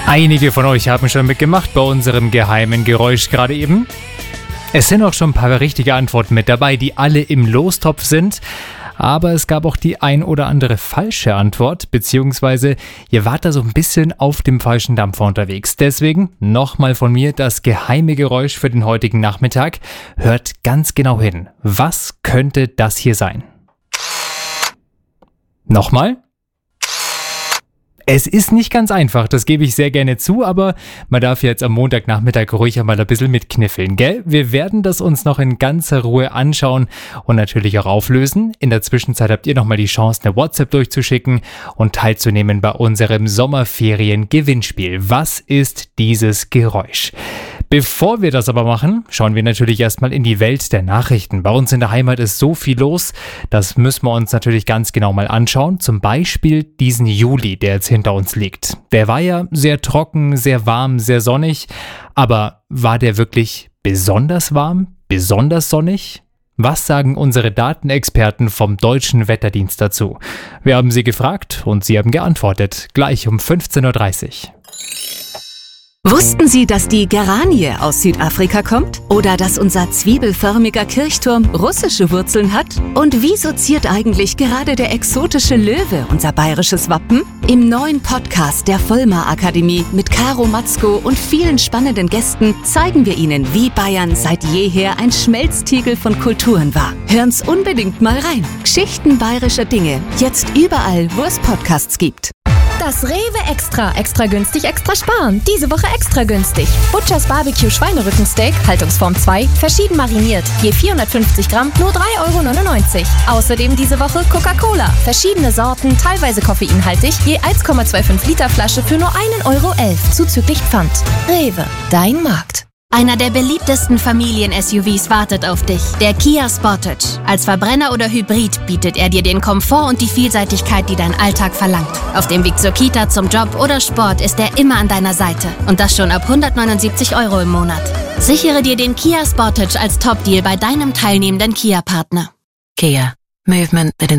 Einige von euch haben schon mitgemacht bei unserem geheimen Geräusch gerade eben. Es sind auch schon ein paar richtige Antworten mit dabei, die alle im Lostopf sind. Aber es gab auch die ein oder andere falsche Antwort, beziehungsweise ihr wart da so ein bisschen auf dem falschen Dampfer unterwegs. Deswegen nochmal von mir das geheime Geräusch für den heutigen Nachmittag. Hört ganz genau hin. Was könnte das hier sein? Nochmal? Es ist nicht ganz einfach, das gebe ich sehr gerne zu, aber man darf jetzt am Montagnachmittag ruhig einmal ein bisschen mitkniffeln, gell? Wir werden das uns noch in ganzer Ruhe anschauen und natürlich auch auflösen. In der Zwischenzeit habt ihr nochmal die Chance, eine WhatsApp durchzuschicken und teilzunehmen bei unserem Sommerferien-Gewinnspiel. Was ist dieses Geräusch? Bevor wir das aber machen, schauen wir natürlich erstmal in die Welt der Nachrichten. Bei uns in der Heimat ist so viel los, das müssen wir uns natürlich ganz genau mal anschauen. Zum Beispiel diesen Juli, der jetzt hinter uns liegt. Der war ja sehr trocken, sehr warm, sehr sonnig. Aber war der wirklich besonders warm, besonders sonnig? Was sagen unsere Datenexperten vom Deutschen Wetterdienst dazu? Wir haben sie gefragt und sie haben geantwortet. Gleich um 15.30 Uhr. Wussten Sie, dass die Geranie aus Südafrika kommt? Oder dass unser zwiebelförmiger Kirchturm russische Wurzeln hat? Und wieso ziert eigentlich gerade der exotische Löwe unser bayerisches Wappen? Im neuen Podcast der Vollmar Akademie mit Caro Matzko und vielen spannenden Gästen zeigen wir Ihnen, wie Bayern seit jeher ein Schmelztiegel von Kulturen war. Hören's unbedingt mal rein. Geschichten bayerischer Dinge. Jetzt überall, wo es Podcasts gibt. Das Rewe Extra günstig, extra sparen. Diese Woche extra günstig. Butchers Barbecue Schweinerückensteak, Haltungsform 2, verschieden mariniert. Je 450 Gramm, nur 3,99 €. Außerdem diese Woche Coca-Cola. Verschiedene Sorten, teilweise koffeinhaltig, je 1,25 Liter Flasche für nur 1,11 € zuzüglich Pfand. Rewe, dein Markt. Einer der beliebtesten Familien-SUVs wartet auf dich, der Kia Sportage. Als Verbrenner oder Hybrid bietet er dir den Komfort und die Vielseitigkeit, die dein Alltag verlangt. Auf dem Weg zur Kita, zum Job oder Sport ist er immer an deiner Seite. Und das schon ab 179 € im Monat. Sichere dir den Kia Sportage als Top-Deal bei deinem teilnehmenden Kia-Partner. Kia. Movement that